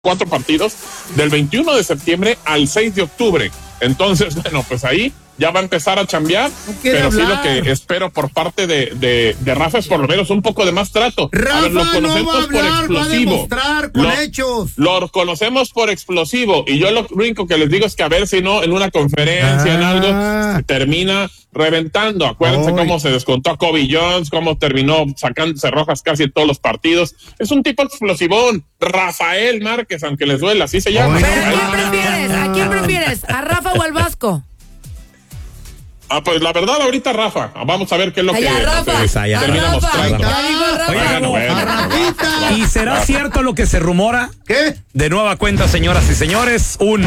4 partidos del 21 de septiembre al 6 de octubre. Entonces, bueno, pues ahí ya va a empezar a chambear, pero hablar. sí lo que espero por parte de Rafa es por lo menos un poco de más trato. Rafa lo conocemos no va a hablar, por explosivo. va a demostrar con hechos. Lo conocemos por explosivo y yo lo único que les digo es que a ver si no en una conferencia, en algo, termina reventando. Acuérdense cómo se descontó a Kobe Jones, cómo terminó sacándose rojas casi en todos los partidos. Es un tipo explosivón. Rafael Márquez, aunque les duela, así se llama. ¿Pero a quién prefieres? ¿A Rafa o al Vasco? Pues la verdad ahorita Rafa, vamos a ver qué es lo que Rafa, termina mostrando. ¿Y será cierto lo que se rumora? ¿Qué? De nueva cuenta, señoras y señores, un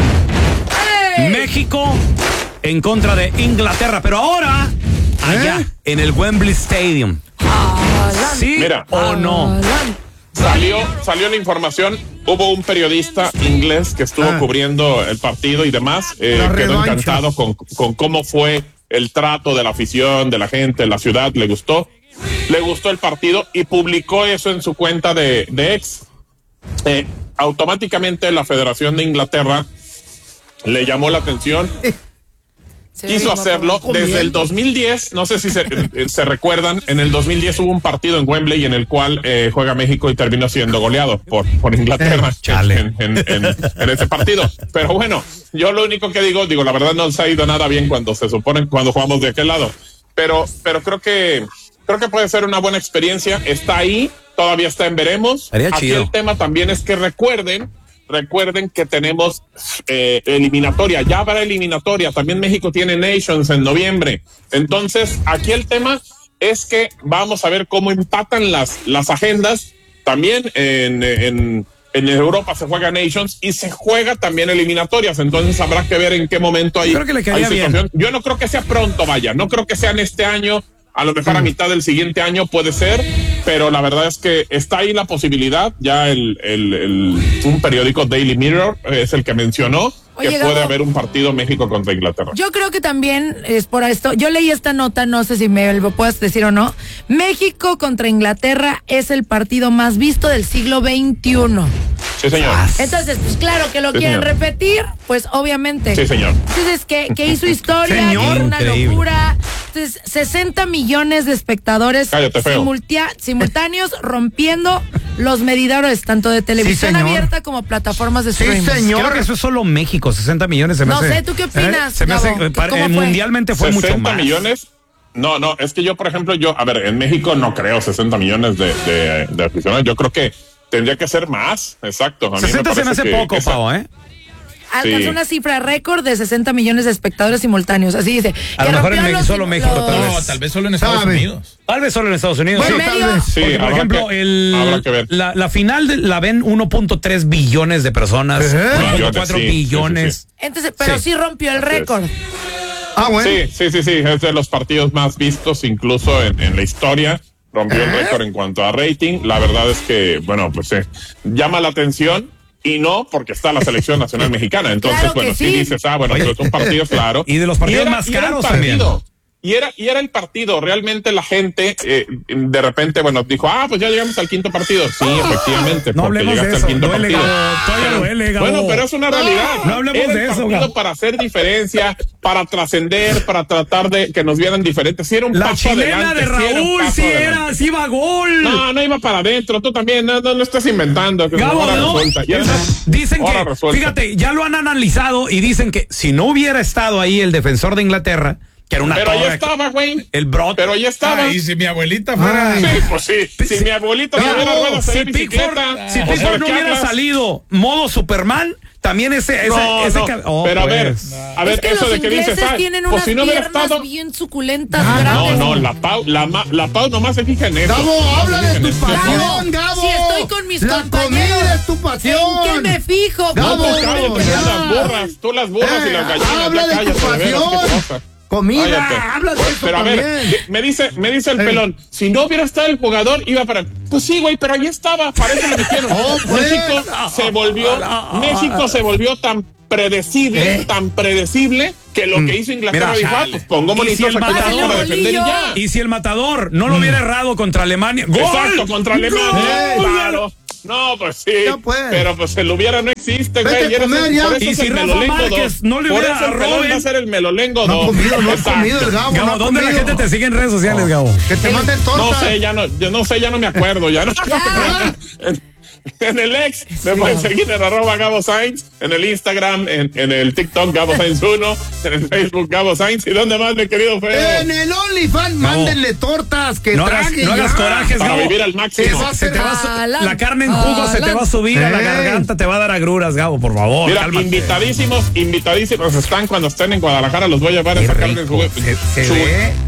México en contra de Inglaterra, pero ahora allá en el Wembley Stadium. ¿Sí Mira, o no? Salió la información. Hubo un periodista inglés que estuvo cubriendo el partido y demás. Quedó encantado con cómo fue el trato de la afición, de la gente, de la ciudad. Le gustó el partido y publicó eso en su cuenta de X. Automáticamente la Federación de Inglaterra le llamó la atención. Quiso hacerlo desde el 2010, no sé si se recuerdan, en el 2010 hubo un partido en Wembley en el cual juega México y terminó siendo goleado por Inglaterra en ese partido. Pero bueno, yo lo único que digo, la verdad no se ha ido nada bien cuando jugamos de aquel lado. Pero creo que puede ser una buena experiencia. Está ahí, todavía está en veremos. Aquí el tema también es que recuerden que tenemos eliminatoria, ya habrá eliminatoria, también México tiene Nations en noviembre. Entonces, aquí el tema es que vamos a ver cómo empatan las agendas. También en Europa se juega Nations y se juega también eliminatorias, entonces habrá que ver en qué momento hay situación. Bien. Yo no creo que sea pronto, no creo que sea en este año. A lo mejor a mitad del siguiente año puede ser, pero la verdad es que está ahí la posibilidad. Ya un periódico, Daily Mirror, es el que mencionó que puede haber un partido México contra Inglaterra. Yo creo que también es por esto. Yo leí esta nota, no sé si me lo puedes decir o no. México contra Inglaterra es el partido más visto del siglo XXI. Sí, señor. Entonces, pues claro que lo quieren repetir, pues obviamente. Sí, señor. Entonces, que hizo historia, que es una locura. Entonces, 60 millones de espectadores simultáneos rompiendo los medidores, tanto de televisión abierta como plataformas de streaming. Sí, señor. Creo que eso es solo México, 60 millones se me hace. No sé, ¿tú qué opinas? Se me hace, mundialmente fue mucho más. 60 millones. No, es que yo, por ejemplo, en México no creo 60 millones de aficionados. Yo creo que tendría que ser más, exacto. A 60 se me hace poco, Pau, Alcanzó una cifra récord de 60 millones de espectadores simultáneos, así dice. A lo mejor solo México, tal vez solo en Estados Unidos. Tal vez solo en Estados Unidos. Bueno, tal vez. Sí, porque, por ejemplo, habrá que ver. La final la ven 1.3 billones de personas, 1.4 billones. Entonces, pero sí rompió el récord. Bueno. Sí, es de los partidos más vistos incluso en la historia. Rompió el récord en cuanto a rating. La verdad es que, bueno, pues llama la atención. Y no porque está la selección nacional mexicana. Entonces, claro bueno, sí dices, pero es un partido, claro. Y de los partidos más caros también. Y era el partido. Realmente la gente, de repente, dijo, pues ya llegamos al quinto partido. Sí, efectivamente, no porque llegaste al quinto partido. Bueno, pero es una realidad. No hablemos de eso, Gabo. Para hacer diferencia, para trascender, para tratar de que nos vieran diferentes. Si era un paso chilena adelante, de Raúl, sí iba a gol. No iba para adentro. Tú también, no estás inventando. Gabo, dicen que, fíjate, ya lo han analizado y dicen que si no hubiera estado ahí el defensor de Inglaterra, que era una pero ahí estaba, güey. El Brot. Pero ahí estaba. Y si mi abuelita fuera. Sí, pues sí. Si mi abuelita no hubiera ruedas, si Pickford no hubiera salido modo Superman, también ese pero a ver, es que eso los de que dices, tienen pues unas si no hubiera piernas estado bien suculentas, grandes. No, la Pau nomás se fija en eso. Gabo, habla de tu pasión, Gabo. Si estoy con mis compañeros. La comida es tu pasión. ¿En qué me fijo? Gabo, cállate, tú las burras y las gallinas. Habla de tu pasión. Comida, habla de eso. Pero a ver, me dice el pelón, si no hubiera estado el jugador, iba para. Pues sí, güey, pero ahí estaba, parece lo que hicieron. México se volvió tan predecible, que lo que hizo Inglaterra dijo, pues pongo monitos aquí para defender y ya. Y si el matador no lo hubiera errado contra Alemania, ¡gol! Exacto, contra Alemania, claro. No, pues sí. Ya pues. Pero pues el hubiera no existe, güey. Vete a comer ya. Y si Rafa Márquez no le hubiera a Robin, va a ser el Melolengo 2. No ha comido el Gabo. Gabo, ¿dónde la gente te sigue en redes sociales, Gabo? Que te manden tortas. No sé, ya no me acuerdo. Ya no. En el ex me pueden seguir en @Gabo Sainz, en el Instagram, en el TikTok Gabo Sainz 1, en el Facebook Gabo Sainz. ¿Y dónde más, mi querido Feo? En el OnlyFans, mándenle tortas que no hagas corajes, para Gabo. Vivir al máximo. La carne en jugo se te va a subir a la garganta, te va a dar agruras, Gabo, por favor. Mira, cálmate. invitadísimos están cuando estén en Guadalajara, los voy a llevar a esa carne en jugo. Se ve.